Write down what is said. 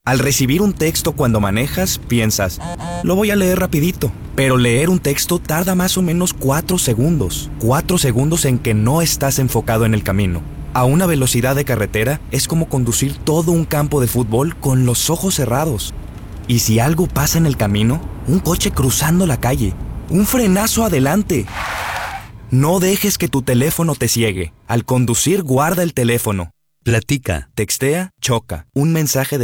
Al recibir un texto cuando manejas, piensas, lo voy a leer rapidito. Pero leer un texto tarda más o menos 4 segundos. 4 segundos en que no estás enfocado en el camino. A una velocidad de carretera es como conducir todo un campo de fútbol con los ojos cerrados. Y si algo pasa en el camino, un coche cruzando la calle, un frenazo adelante. No dejes que tu teléfono te ciegue. Al conducir, guarda el teléfono. Platica. Textea, choca. Un mensaje de